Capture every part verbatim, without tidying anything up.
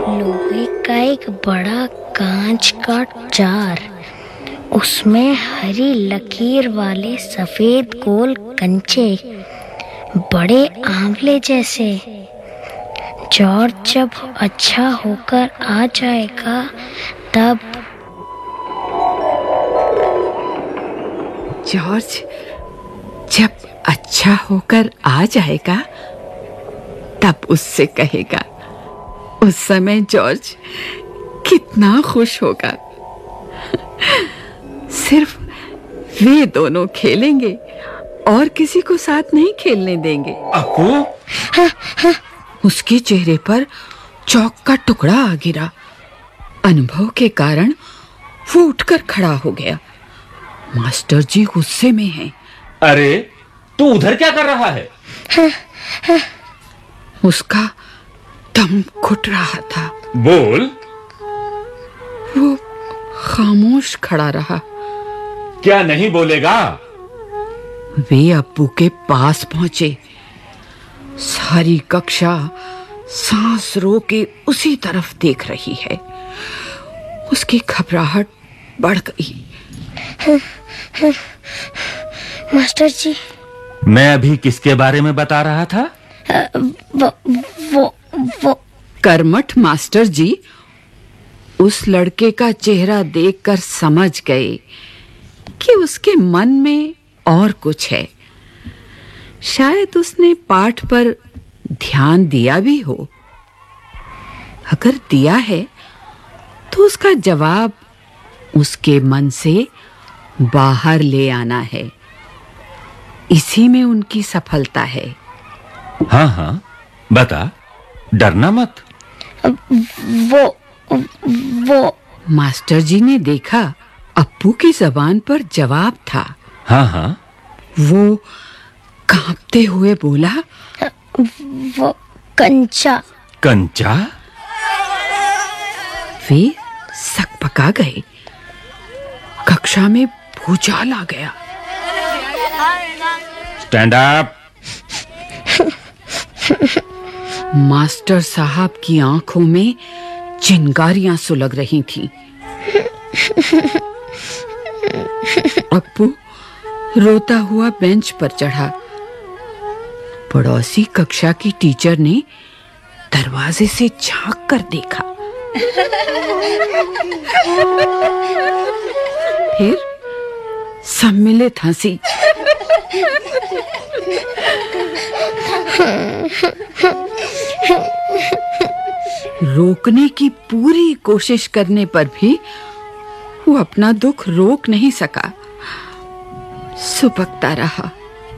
लोहे का एक बड़ा कांच का जार, उसमें हरी लकीर वाले सफेद गोल कंचे, बड़े आंवले जैसे। जॉर्ज जब अच्छा होकर आ जाएगा तब। जॉर्ज जब अच्छा होकर आ जाएगा तब उससे कहेगा। उस समय जॉर्ज कितना खुश होगा। सिर्फ वे दोनों खेलेंगे और किसी को साथ नहीं खेलने देंगे। अप्पू, हाँ, हाँ। उसके चेहरे पर चौक का टुकड़ा आ गिरा। अनुभव के कारण वो उठकर खड़ा हो गया। मास्टर जी गुस्से में हैं। अरे तू उधर क्या कर रहा है? हाँ, हाँ। उसका दम घुट रहा था। बोल। वो खामोश खड़ा रहा। क्या नहीं बोलेगा? वे अप्पू के पास पहुंचे। सारी कक्षा सांस रोके उसी तरफ देख रही है। उसकी घबराहट बढ़ गई। हाँ, हाँ। मास्टर जी, मैं अभी किसके बारे में बता रहा था? वो वो वो कर्मठ मास्टर जी उस लड़के का चेहरा देखकर समझ गए कि उसके मन में और कुछ है। शायद उसने पाठ पर ध्यान दिया भी हो। अगर दिया है तो उसका जवाब उसके मन से बाहर ले आना है। इसी में उनकी सफलता है। हाँ हाँ, बता, डरना मत। वो वो मास्टर जी ने देखा अप्पू की जबान पर जवाब था। हाँ हाँ। वो कांपते हुए बोला, वो कंचा। कंचा? वे सकपका गए। कक्षा में भूचाल आ गया। Stand up. मास्टर साहब की आंखों में चिंगारियां सुलग रही थीं। अप्पू रोता हुआ बेंच पर चढ़ा। पड़ोसी कक्षा की टीचर ने दरवाजे से झांक कर देखा। फिर सम्मिलित हंसी। रोकने की पूरी कोशिश करने पर भी वो अपना दुख रोक नहीं सका। सुबकता रहा।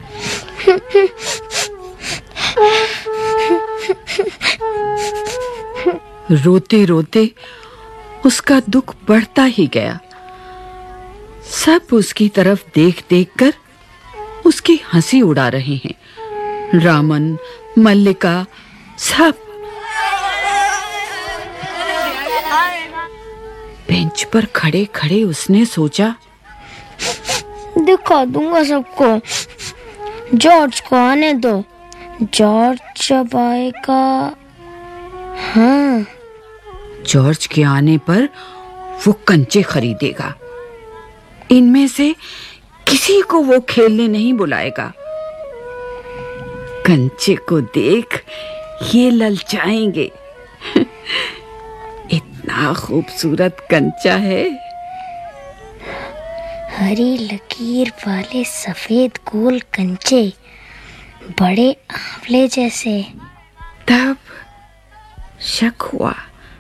रोते रोते उसका दुख बढ़ता ही गया। सब उसकी तरफ देख देख कर उसकी हंसी उड़ा रहे हैं। रामन, मल्लिका, सब। बेंच पर खड़े खड़े उसने सोचा, दिखा दूंगा सबको। जॉर्ज को आने दो। जॉर्ज जब आएगा। हाँ, जॉर्ज के आने पर वो कंचे खरीदेगा। इनमें से किसी को वो खेलने नहीं बुलाएगा। कंचे को देख ये ललचाएंगे। इतना खूबसूरत कंचा है। हरी लकीर वाले सफेद गोल कंचे, बड़े आंवले जैसे। तब शक हुआ।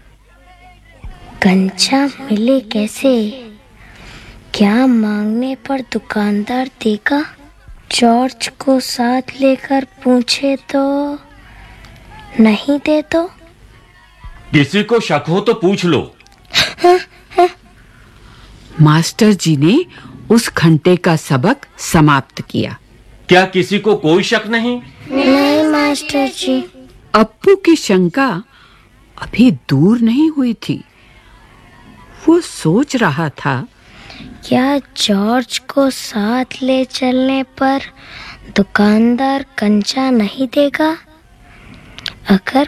कंचा मिले कैसे? क्या मांगने पर दुकानदार देगा? जॉर्ज को साथ लेकर पूछे तो? नहीं दे तो? किसी को शक हो तो पूछ लो। हाँ, हाँ। मास्टर जी ने उस घंटे का सबक समाप्त किया। क्या किसी को कोई शक नहीं? नहीं मास्टर जी। अप्पू की शंका अभी दूर नहीं हुई थी। वो सोच रहा था, क्या जॉर्ज को साथ ले चलने पर दुकानदार कंचा नहीं देगा? अगर